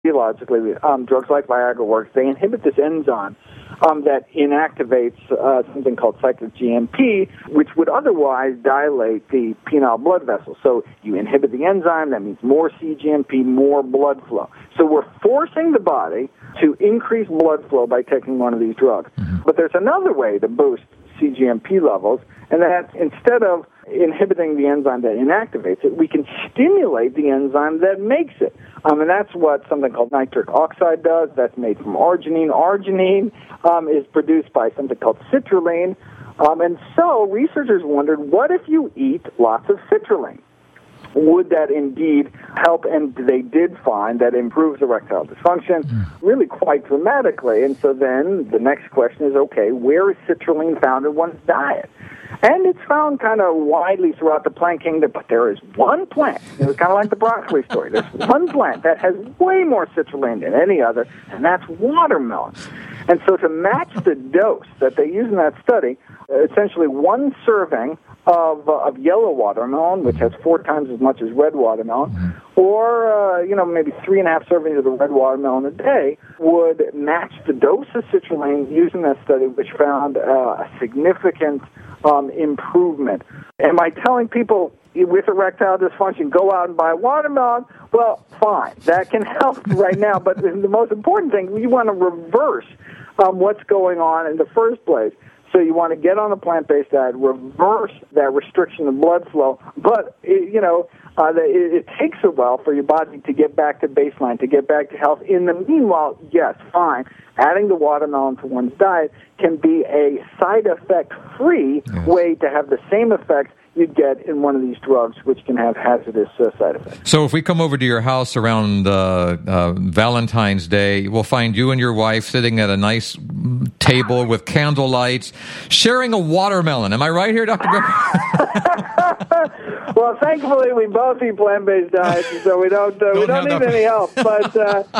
physiologically, drugs like Viagra works. They inhibit this enzyme that inactivates something called cyclic GMP, which would otherwise dilate the penile blood vessels. So you inhibit the enzyme, that means more cGMP, more blood flow. So we're forcing the body to increase blood flow by taking one of these drugs. But there's another way to boost cGMP levels, and that's instead of inhibiting the enzyme that inactivates it, we can stimulate the enzyme that makes it. And that's what something called nitric oxide does. That's made from arginine. Arginine is produced by something called citrulline. And so researchers wondered, what if you eat lots of citrulline? Would that indeed help? And they did find that improves erectile dysfunction really quite dramatically. And so then the next question is, okay, where is citrulline found in one's diet? And it's found kind of widely throughout the plant kingdom, but there is one plant. It's kind of like the broccoli story. There's one plant that has way more citrulline than any other, and that's watermelon. And so to match the dose that they use in that study, essentially one serving of yellow watermelon, which has 4 times as much as red watermelon, or maybe 3.5 servings of the red watermelon a day would match the dose of citrulline used in that study, which found a significant improvement. Am I telling people with erectile dysfunction, go out and buy watermelon? Well, fine. That can help right now, but the most important thing, you want to reverse what's going on in the first place. So you want to get on a plant-based diet, reverse that restriction of blood flow, but it takes a while for your body to get back to baseline, to get back to health. In the meanwhile, yes, fine, adding the watermelon to one's diet can be a side effect-free way to have the same effect you'd get in one of these drugs, which can have hazardous side effects. So if we come over to your house around Valentine's Day, we'll find you and your wife sitting at a nice table with candle lights, sharing a watermelon. Am I right here, Dr. Greber? Well, thankfully, we both eat plant-based diets, so we don't need any help. But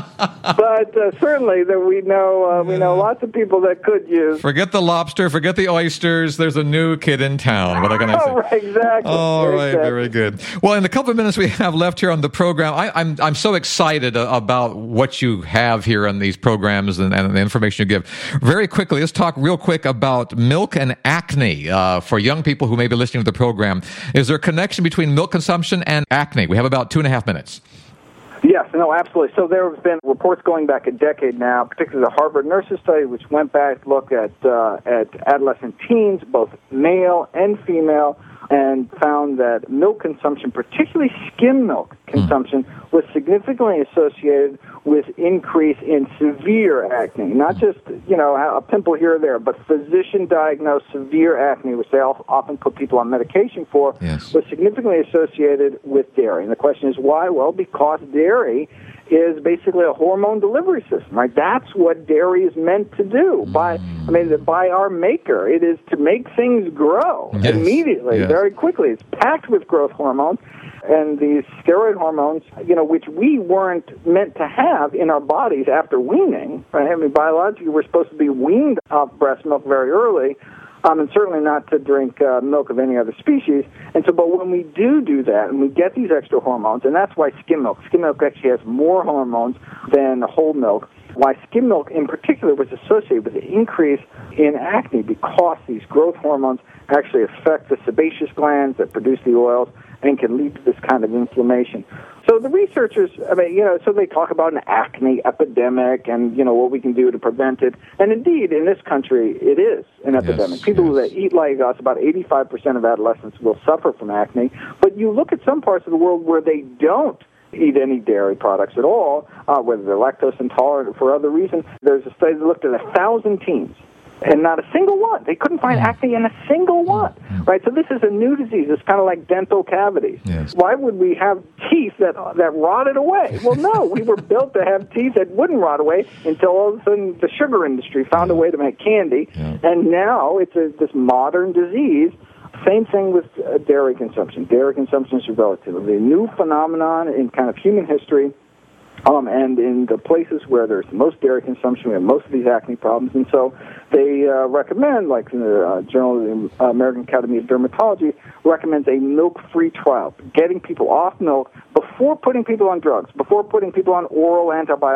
certainly, that we know lots of people that could use. Forget the lobster, forget the oysters. There's a new kid in town. What can I say? Right, exactly. All right, very good. Well, in the couple of minutes we have left here on the program, I'm so excited about what you have here on these programs and the information you give. Very quickly, let's talk real quick about milk and acne for young people who may be listening to the program. Is there a connection between milk consumption and acne? We have about 2.5 minutes. Yes, no, absolutely. So there have been reports going back a decade now, particularly the Harvard Nurses study, which went back to look at adolescent teens, both male and female, and found that milk consumption, particularly skim milk consumption, was significantly associated with increase in severe acne. Not just, a pimple here or there, but physician-diagnosed severe acne, which they often put people on medication for, was significantly associated with dairy. And the question is why? Well, because dairy is basically a hormone delivery system, right? That's what dairy is meant to do. By our maker, it is to make things grow immediately, very quickly. It's packed with growth hormones, and these steroid hormones, which we weren't meant to have in our bodies after weaning, right? I mean, biologically, we're supposed to be weaned off breast milk very early, and certainly not to drink milk of any other species. And so, but when we do that, and we get these extra hormones, and that's why skim milk actually has more hormones than whole milk, why skim milk in particular was associated with an increase in acne, because these growth hormones actually affect the sebaceous glands that produce the oils and can lead to this kind of inflammation. So the researchers, so they talk about an acne epidemic and, what we can do to prevent it. And indeed, in this country, it is an epidemic. People that eat like us, about 85% of adolescents will suffer from acne. But you look at some parts of the world where they don't eat any dairy products at all, whether they're lactose intolerant or for other reasons. There's a study that looked at 1,000 teens, and not a single one. They couldn't find acne in a single one, right? So this is a new disease. It's kind of like dental cavities. Why would we have teeth that rotted away? Well, no, we were built to have teeth that wouldn't rot away until all of a sudden the sugar industry found a way to make candy, and now it's this modern disease. Same thing with dairy consumption. Dairy consumption is a relatively new phenomenon in kind of human history. And in the places where there's the most dairy consumption, we have most of these acne problems. And so they recommend, like in the Journal of the American Academy of Dermatology, recommends a milk-free trial, getting people off milk before putting people on drugs, before putting people on oral antibiotics.